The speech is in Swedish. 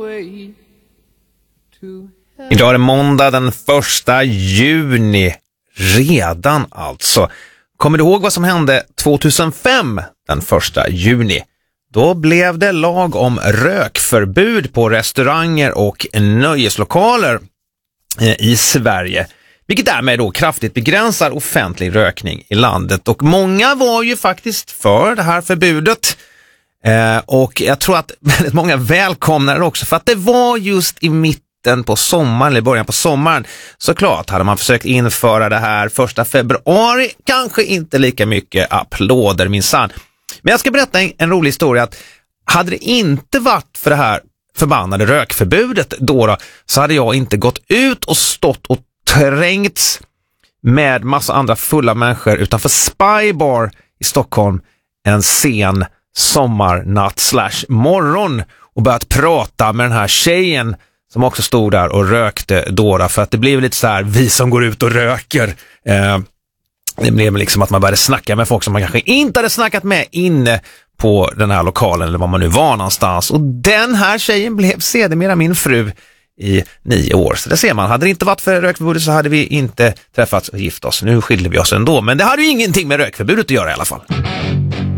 Idag är det måndag den 1 juni. Redan alltså. Kommer du ihåg vad som hände 2005 den 1 juni? Då blev det lag om rökförbud på restauranger och nöjeslokaler i Sverige. Vilket därmed då kraftigt begränsar offentlig rökning i landet. Och många var ju faktiskt för det här förbudet. Och jag tror att väldigt många välkomnar det också. För att det var just i mitten på sommaren, eller början på sommaren. Såklart hade man försökt införa det här 1 februari. Kanske inte lika mycket applåder minsann. Men jag ska berätta en rolig historia. Att hade det inte varit för det här förbannade rökförbudet då, så hade jag inte gått ut och stått och trängts med massa andra fulla människor utanför Spybar i Stockholm en sen sommarnatt/morgon och börjat prata med den här tjejen som också stod där och rökte då, för att det blev lite så här, vi som går ut och röker. Det blev liksom att man började snacka med folk som man kanske inte hade snackat med inne på den här lokalen eller var man nu var någonstans. Och den här tjejen blev sedermera min fru i 9 år. Så det ser man, hade det inte varit för rökförbudet så hade vi inte träffats och gift oss. Nu skilde vi oss ändå, men det hade ju ingenting med rökförbudet att göra i alla fall.